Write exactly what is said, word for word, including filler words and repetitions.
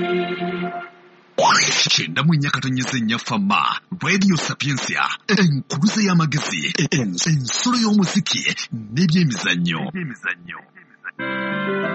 Kyenda mu nnya katonnyesa ennya Fama, Radio Sapiensia, enkuluze y'amagezi, ensolo y'omuziki n'ebyemizannyo.